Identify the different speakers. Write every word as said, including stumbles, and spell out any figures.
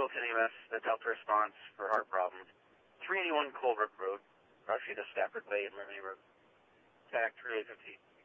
Speaker 1: Wilton E M S, the Delta response for heart problems. three eighty-one Colebrook Road, roughly to Stafford Bay and Merley Road. Tact three eight fifty.